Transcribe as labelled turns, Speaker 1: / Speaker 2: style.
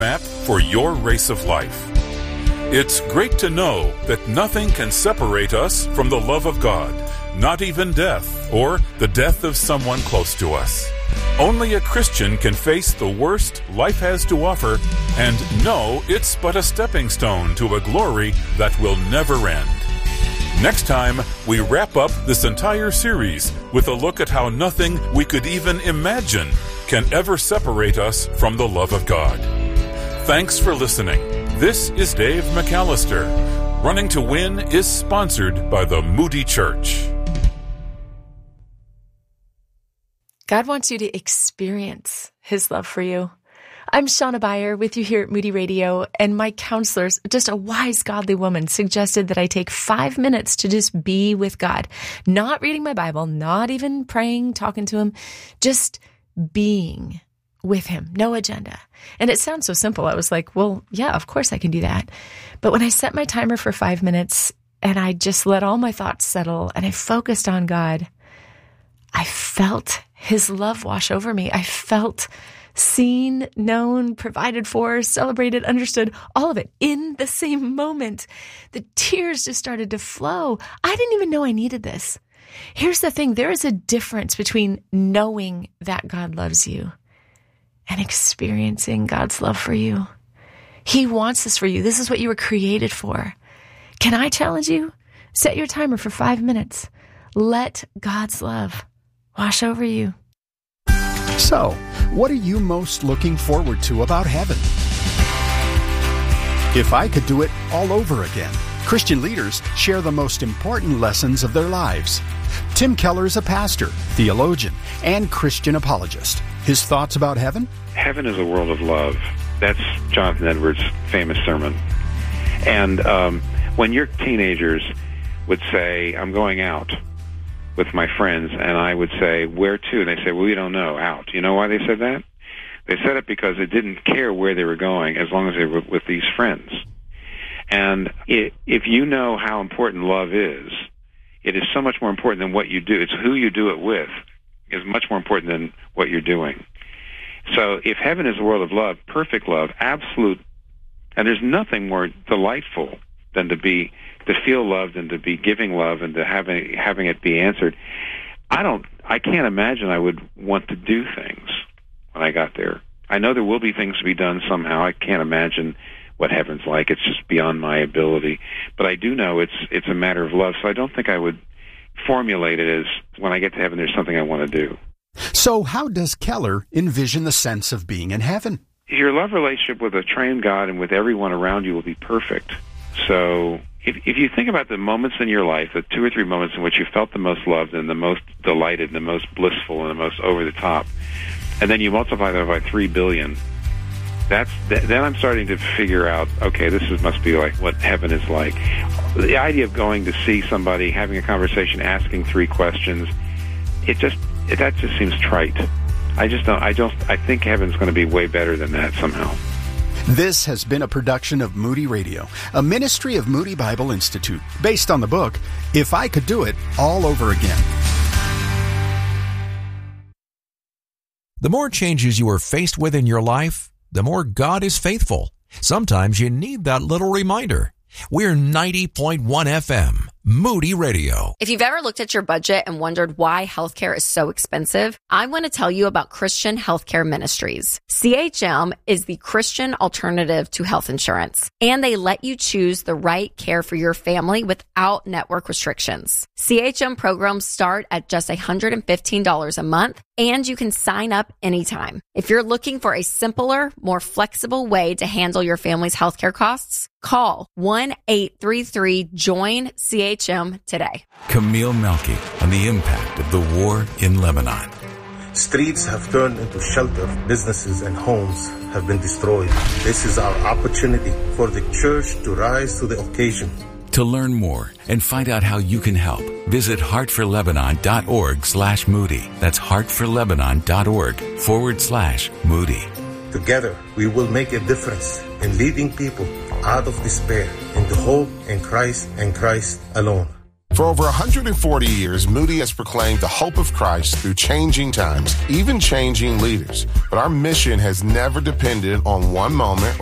Speaker 1: map for your race of life. It's great to know that nothing can separate us from the love of God, not even death or the death of someone close to us. Only a Christian can face the worst life has to offer and know it's but a stepping stone to a glory that will never end. Next time, we wrap up this entire series with a look at how nothing we could even imagine can ever separate us from the love of God. Thanks for listening. This is Dave McAllister. Running to Win is sponsored by the Moody Church.
Speaker 2: God wants you to experience His love for you. I'm Shauna Beyer with you here at Moody Radio, and my counselors, just a wise, godly woman, suggested that I take 5 minutes to just be with God. Not reading my Bible, not even praying, talking to Him, just being with Him. No agenda. And it sounds so simple. I was like, well, yeah, of course I can do that. But when I set my timer for 5 minutes and I just let all my thoughts settle and I focused on God, I felt His love wash over me. I felt seen, known, provided for, celebrated, understood, all of it in the same moment. The tears just started to flow. I didn't even know I needed this. Here's the thing. There is a difference between knowing that God loves you and experiencing God's love for you. He wants this for you. This is what you were created for. Can I challenge you? Set your timer for 5 minutes. Let God's love wash over you.
Speaker 3: So, what are you most looking forward to about heaven? If I could do it all over again, Christian leaders share the most important lessons of their lives. Tim Keller is a pastor, theologian, and Christian apologist. His thoughts about heaven?
Speaker 4: Heaven is a world of love. That's Jonathan Edwards' famous sermon. And when your teenagers would say, I'm going out with my friends, and I would say, where to? And they say, well, we don't know, out. You know why they said that? They said it because they didn't care where they were going as long as they were with these friends. And if you know how important love is, it is so much more important than what you do. It's who you do it with is much more important than what you're doing. So if heaven is a world of love, perfect love, absolute, and there's nothing more delightful than to feel loved and to be giving love and to having it be answered. I can't imagine I would want to do things when I got there. I know there will be things to be done somehow. I can't imagine what heaven's like. It's just beyond my ability. But I do know it's a matter of love, so I don't think I would formulate it as when I get to heaven there's something I want to do.
Speaker 3: So how does Keller envision the sense of being in heaven?
Speaker 4: Your love relationship with a triune God and with everyone around you will be perfect. So if you think about the moments in your life, the 2 or 3 moments in which you felt the most loved and the most delighted and the most blissful and the most over the top, and then you multiply that by 3 billion, then I'm starting to figure out, okay, must be like what heaven is like. The idea of going to see somebody, having a conversation, asking 3 questions, that just seems trite. I think heaven's going to be way better than that somehow.
Speaker 3: This has been a production of Moody Radio, a ministry of Moody Bible Institute, based on the book, If I Could Do It All Over Again.
Speaker 5: The more changes you are faced with in your life, the more God is faithful. Sometimes you need that little reminder. We're 90.1 FM, Moody Radio.
Speaker 6: If you've ever looked at your budget and wondered why healthcare is so expensive, I want to tell you about Christian Healthcare Ministries. CHM is the Christian alternative to health insurance, and they let you choose the right care for your family without network restrictions. CHM programs start at just $115 a month, and you can sign up anytime. If you're looking for a simpler, more flexible way to handle your family's healthcare costs, call 1-833-JOIN-CHM today.
Speaker 7: Camille Melki on the impact of the war in Lebanon.
Speaker 8: Streets have turned into shelter. Businesses and homes have been destroyed. This is our opportunity for the church to rise to the occasion.
Speaker 7: To learn more and find out how you can help, visit heartforlebanon.org/Moody. That's heartforlebanon.org/Moody.
Speaker 8: Together, we will make a difference in leading people out of despair into hope in Christ and Christ alone.
Speaker 9: For over 140 years, Moody has proclaimed the hope of Christ through changing times, even changing leaders. But our mission has never depended on one moment